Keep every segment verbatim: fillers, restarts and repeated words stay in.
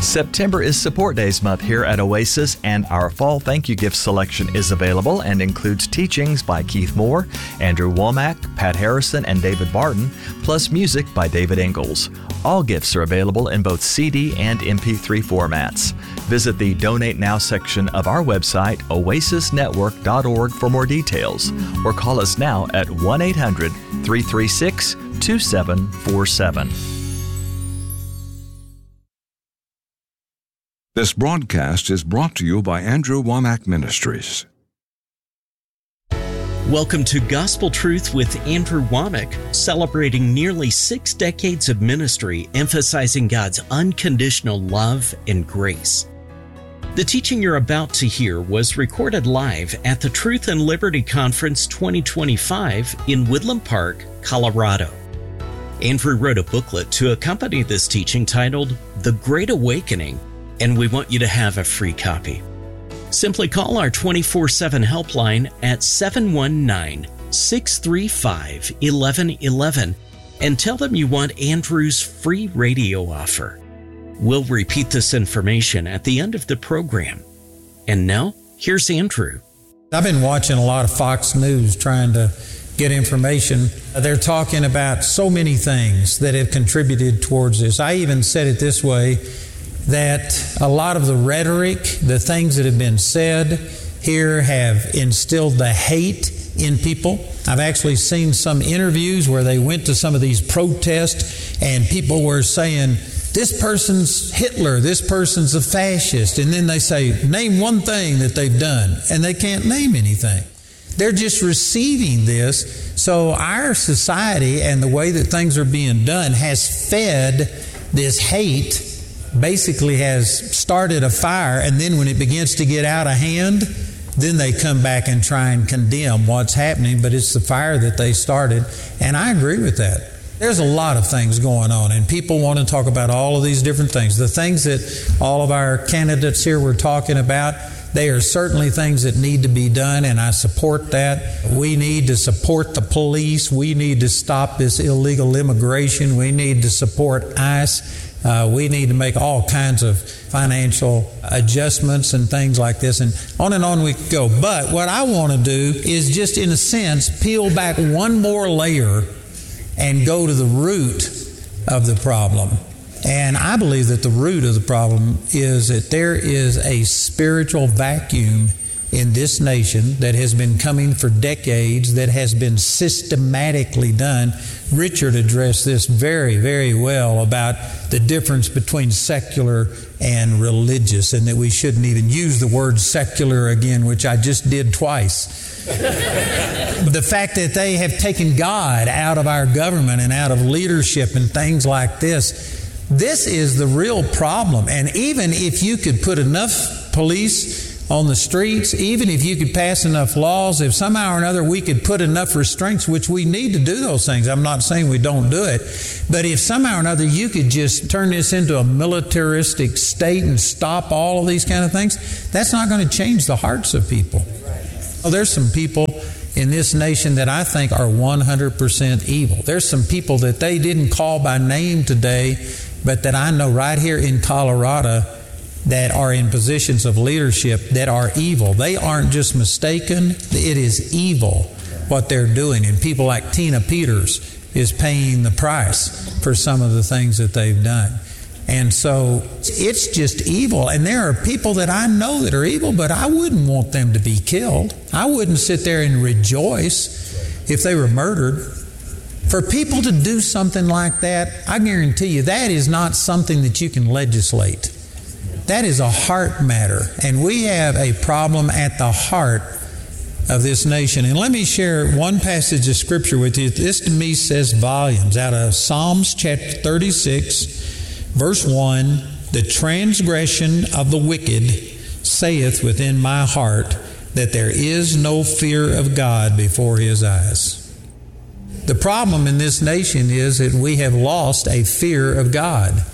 September is Support Days month here at Oasis, and our fall thank you gift selection is available and includes teachings by Keith Moore, Andrew Womack, Pat Harrison, and David Barton, plus music by David Ingalls. All gifts are available in both C D and M P three formats. Visit the Donate Now section of our website, oasis network dot org, for more details, or call us now at one eight hundred, three three six, two seven four seven. This broadcast is brought to you by Andrew Womack Ministries. Welcome to Gospel Truth with Andrew Womack, celebrating nearly six decades of ministry, emphasizing God's unconditional love and grace. The teaching you're about to hear was recorded live at the Truth and Liberty Conference twenty twenty-five in Woodland Park, Colorado. Andrew wrote a booklet to accompany this teaching titled The Great Awakening, and we want you to have a free copy. Simply call our twenty-four seven helpline at seven one nine, six three five, one one one one and tell them you want Andrew's free radio offer. We'll repeat this information at the end of the program. And now, here's Andrew. I've been watching a lot of Fox News trying to get information. They're talking about so many things that have contributed towards this. I even said it this way, that a lot of the rhetoric, the things that have been said here have instilled the hate in people. I've actually seen some interviews where they went to some of these protests and people were saying, this person's Hitler, this person's a fascist. And then they say, name one thing that they've done. And they can't name anything. They're just receiving this. So our society and the way that things are being done has fed this hate, basically has started a fire, and then when it begins to get out of hand, then they come back and try and condemn what's happening, but it's the fire that they started, and I agree with that. There's a lot of things going on, and people want to talk about all of these different things. The things that all of our candidates here were talking about, they are certainly things that need to be done, and I support that. We need to support the police. We need to stop this illegal immigration. We need to support ICE. Uh, we need to make all kinds of financial adjustments and things like this, and on and on we could go. But what I want to do is just, in a sense, peel back one more layer and go to the root of the problem. And I believe that the root of the problem is that there is a spiritual vacuum in this nation that has been coming for decades, that has been systematically done. Richard addressed this very, very well about the difference between secular and religious, and that we shouldn't even use the word secular again, which I just did twice. The fact that they have taken God out of our government and out of leadership and things like this, this is the real problem. And even if you could put enough police on the streets, even if you could pass enough laws, if somehow or another we could put enough restraints, which we need to do those things. I'm not saying we don't do it. But if somehow or another you could just turn this into a militaristic state and stop all of these kind of things, that's not going to change the hearts of people. Well, there's some people in this nation that I think are one hundred percent evil. There's some people that they didn't call by name today, but that I know right here in Colorado that are in positions of leadership that are evil. They aren't just mistaken. It is evil what they're doing. And people like Tina Peters is paying the price for some of the things that they've done. And so it's just evil. And there are people that I know that are evil, but I wouldn't want them to be killed. I wouldn't sit there and rejoice if they were murdered. For people to do something like that, I guarantee you that is not something that you can legislate. That is a heart matter. And we have a problem at the heart of this nation. And let me share one passage of Scripture with you. This to me says volumes. Out of Psalms chapter thirty-six, verse one, the transgression of the wicked saith within my heart that there is no fear of God before His eyes. The problem in this nation is that we have lost a fear of God.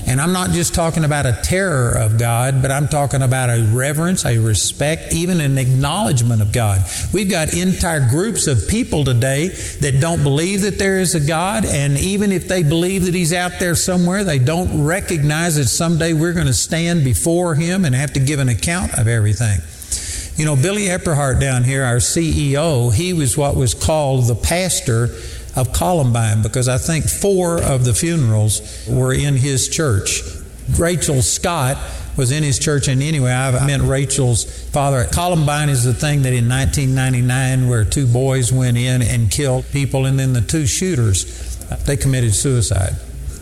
And I'm not just talking about a terror of God, but I'm talking about a reverence, a respect, even an acknowledgement of God. We've got entire groups of people today that don't believe that there is a God, and even if they believe that He's out there somewhere, they don't recognize that someday we're going to stand before Him and have to give an account of everything. You know, Billy Epperhart down here, our C E O, he was what was called the pastor of Columbine, because I think four of the funerals were in his church. Rachel Scott was in his church, and anyway, I've met Rachel's father. Columbine is the thing that in nineteen ninety-nine, where two boys went in and killed people, and then the two shooters, they committed suicide.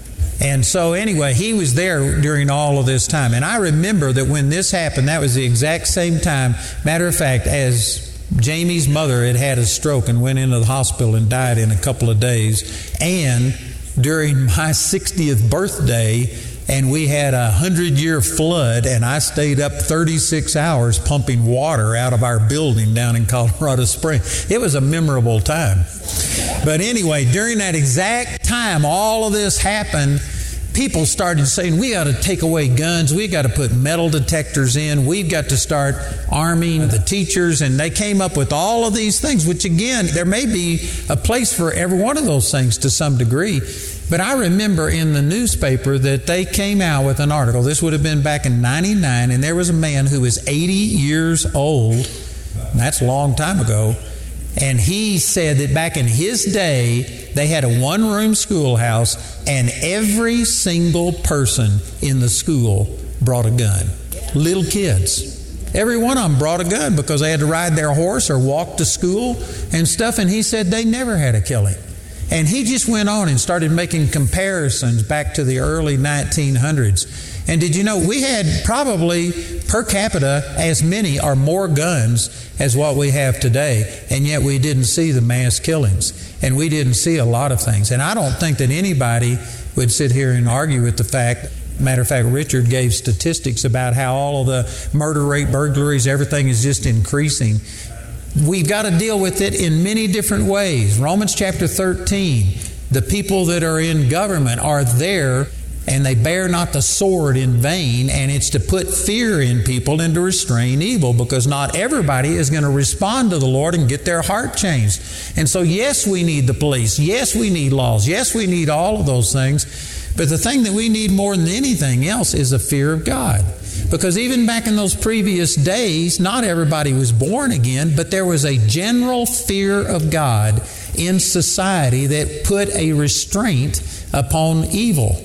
And so anyway, he was there during all of this time. And I remember that when this happened, that was the exact same time, matter of fact, as Jamie's mother had had a stroke and went into the hospital and died in a couple of days. And during my sixtieth birthday, and we had a hundred-year flood, and I stayed up thirty-six hours pumping water out of our building down in Colorado Springs. It was a memorable time. But anyway, during that exact time all of this happened, people started saying, we got to take away guns, we got to put metal detectors in, we've got to start arming the teachers, and they came up with all of these things, which again, there may be a place for every one of those things to some degree. But I remember in the newspaper that they came out with an article, this would have been back in ninety-nine, and there was a man who was eighty years old, and that's a long time ago, and he said that back in his day, they had a one-room schoolhouse, and every single person in the school brought a gun. Little kids. Every one of them brought a gun because they had to ride their horse or walk to school and stuff, and he said they never had a killing. And he just went on and started making comparisons back to the early nineteen hundreds. And did you know, we had probably per capita as many or more guns as what we have today, and yet we didn't see the mass killings. And we didn't see a lot of things. And I don't think that anybody would sit here and argue with the fact. Matter of fact, Richard gave statistics about how all of the murder rate, burglaries, everything is just increasing. We've got to deal with it in many different ways. Romans chapter thirteen, the people that are in government are there and they bear not the sword in vain, and it's to put fear in people and to restrain evil, because not everybody is going to respond to the Lord and get their heart changed. And so yes, we need the police. Yes, we need laws. Yes, we need all of those things. But the thing that we need more than anything else is a fear of God. Because even back in those previous days, not everybody was born again, but there was a general fear of God in society that put a restraint upon evil.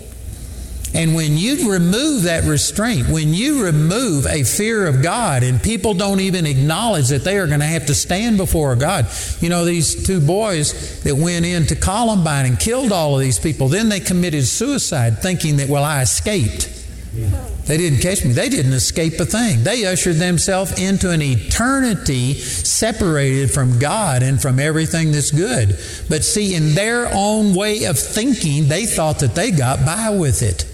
And when you remove that restraint, when you remove a fear of God, and people don't even acknowledge that they are going to have to stand before God. You know, these two boys that went into Columbine and killed all of these people, then they committed suicide thinking that, well, I escaped. They didn't catch me. They didn't escape a thing. They ushered themselves into an eternity separated from God and from everything that's good. But see, in their own way of thinking, they thought that they got by with it.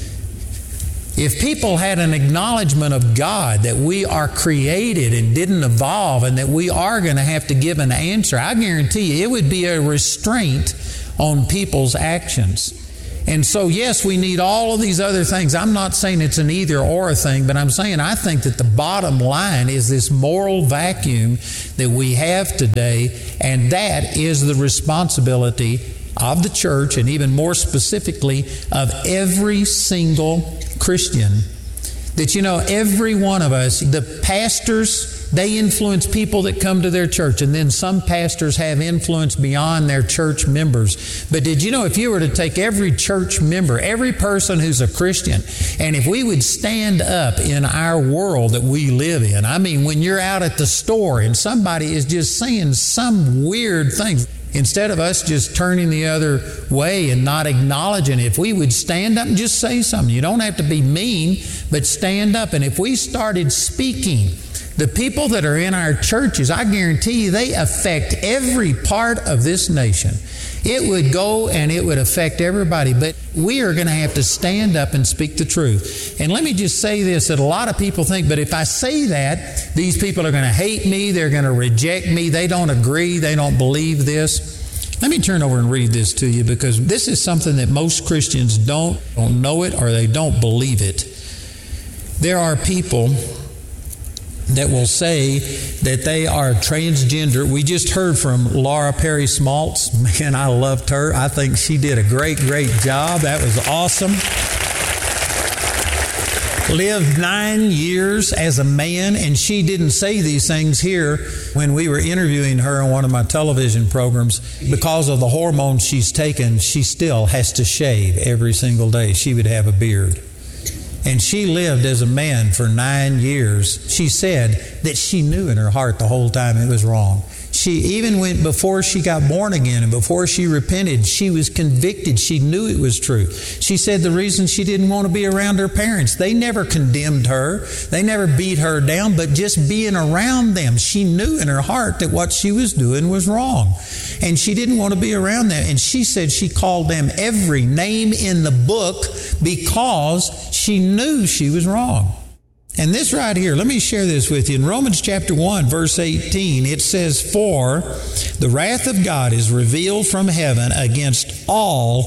If people had an acknowledgement of God, that we are created and didn't evolve, and that we are going to have to give an answer, I guarantee you it would be a restraint on people's actions. And so, yes, we need all of these other things. I'm not saying it's an either or thing, but I'm saying I think that the bottom line is this moral vacuum that we have today, and that is the responsibility of the church, and even more specifically of every single Christian. That, you know, every one of us, the pastors, they influence people that come to their church, and then some pastors have influence beyond their church members. But did you know, if you were to take every church member, every person who's a Christian, and if we would stand up in our world that we live in, I mean, when you're out at the store and somebody is just saying some weird things, instead of us just turning the other way and not acknowledging it, if we would stand up and just say something. You don't have to be mean, but stand up. And if we started speaking, the people that are in our churches, I guarantee you, they affect every part of this nation. It would go and it would affect everybody, but we are going to have to stand up and speak the truth. And let me just say this, that a lot of people think, but if I say that, these people are going to hate me, they're going to reject me, they don't agree, they don't believe this. Let me turn over and read this to you, because this is something that most Christians don't, don't know it, or they don't believe it. There are people that will say that they are transgender. We just heard from Laura Perry Smaltz. Man, I loved her. I think she did a great, great job. That was awesome. Lived nine years as a man, and she didn't say these things here when we were interviewing her on one of my television programs. Because of the hormones she's taken, she still has to shave every single day. She would have a beard. And she lived as a man for nine years. She said that she knew in her heart the whole time it was wrong. She even went, before she got born again and before she repented, she was convicted. She knew it was true. She said the reason she didn't want to be around her parents, they never condemned her. They never beat her down, but just being around them, she knew in her heart that what she was doing was wrong. And she didn't want to be around them. And she said she called them every name in the book because she knew she was wrong. And this right here, let me share this with you. In Romans chapter one, verse eighteen, it says, "For the wrath of God is revealed from heaven against all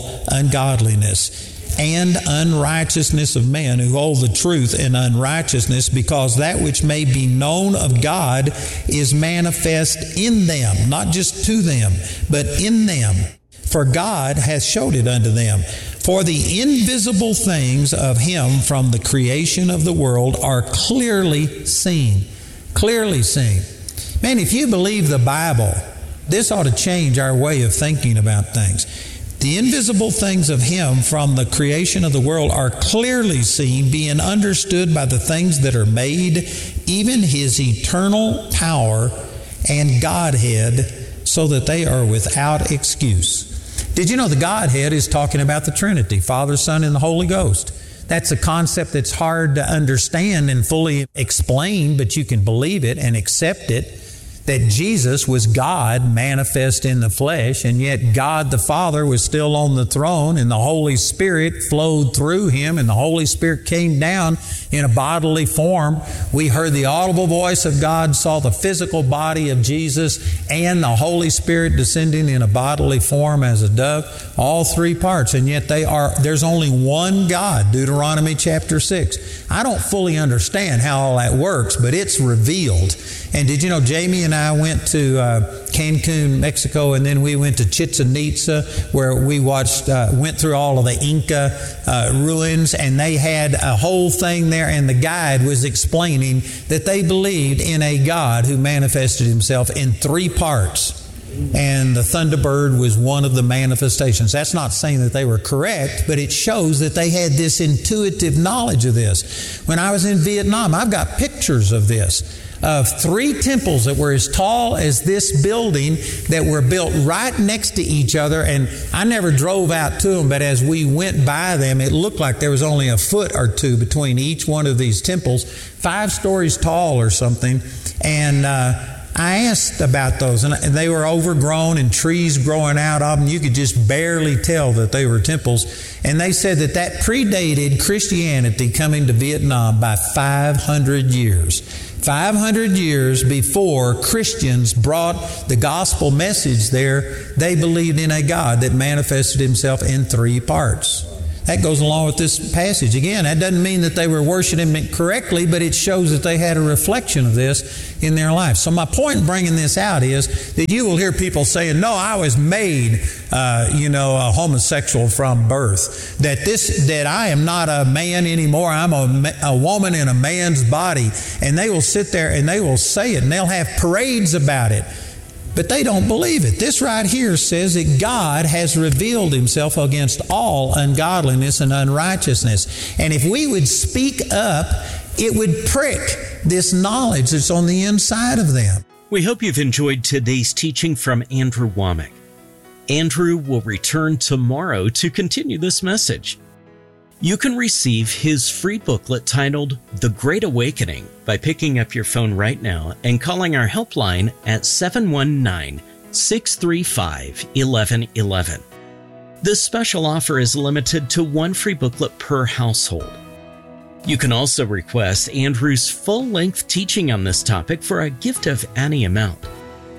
ungodliness and unrighteousness of men who hold the truth in unrighteousness, because that which may be known of God is manifest in them," not just to them, but in them. "For God hath showed it unto them. For the invisible things of Him from the creation of the world are clearly seen." Clearly seen. Man, if you believe the Bible, this ought to change our way of thinking about things. The invisible things of Him from the creation of the world are clearly seen, being understood by the things that are made, even His eternal power and Godhead, so that they are without excuse. Did you know the Godhead is talking about the Trinity, Father, Son, and the Holy Ghost? That's a concept that's hard to understand and fully explain, but you can believe it and accept it, that Jesus was God manifest in the flesh, and yet God the Father was still on the throne, and the Holy Spirit flowed through Him, and the Holy Spirit came down in a bodily form. We heard the audible voice of God, saw the physical body of Jesus, and the Holy Spirit descending in a bodily form as a dove, all three parts, and yet they are, there's only one God, Deuteronomy chapter six. I don't fully understand how all that works, but it's revealed. And did you know Jamie and I went to uh, Cancun, Mexico, and then we went to Chichen Itza, where we watched, uh, went through all of the Inca uh, ruins, and they had a whole thing there, and the guide was explaining that they believed in a God who manifested Himself in three parts. And the Thunderbird was one of the manifestations. That's not saying that they were correct, but it shows that they had this intuitive knowledge of this. When I was in Vietnam, I've got pictures of this, of three temples that were as tall as this building, that were built right next to each other. And I never drove out to them, but as we went by them, it looked like there was only a foot or two between each one of these temples, five stories tall or something. And uh, I asked about those, and they were overgrown and trees growing out of them. You could just barely tell that they were temples. And they said that that predated Christianity coming to Vietnam by five hundred years. five hundred years before Christians brought the gospel message there, they believed in a God that manifested Himself in three parts. That goes along with this passage. Again, that doesn't mean that they were worshiping Him correctly, but it shows that they had a reflection of this in their life. So my point in bringing this out is that you will hear people saying, "No, I was made, uh, you know, a homosexual from birth. That this, that I am not a man anymore. I'm a, a woman in a man's body." And they will sit there and they will say it, and they'll have parades about it. But they don't believe it. This right here says that God has revealed Himself against all ungodliness and unrighteousness. And if we would speak up, it would prick this knowledge that's on the inside of them. We hope you've enjoyed today's teaching from Andrew Wommack. Andrew will return tomorrow to continue this message. You can receive his free booklet titled The Great Awakening by picking up your phone right now and calling our helpline at seven one nine, six three five, one one one one. This special offer is limited to one free booklet per household. You can also request Andrew's full-length teaching on this topic for a gift of any amount.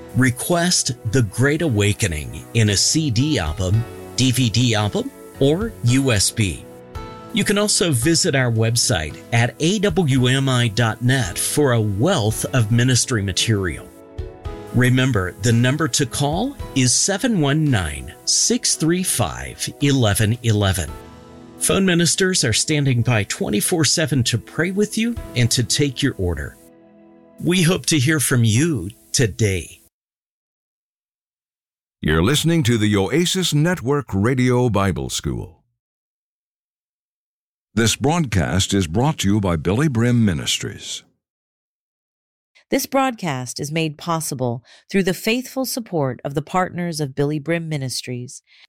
Request The Great Awakening in a C D album, D V D album, or U S B. You can also visit our website at a w m i dot net for a wealth of ministry material. Remember, the number to call is seven one nine, six three five, one one one one. Phone ministers are standing by twenty-four seven to pray with you and to take your order. We hope to hear from you today. You're listening to the Oasis Network Radio Bible School. This broadcast is brought to you by Billy Brim Ministries. This broadcast is made possible through the faithful support of the partners of Billy Brim Ministries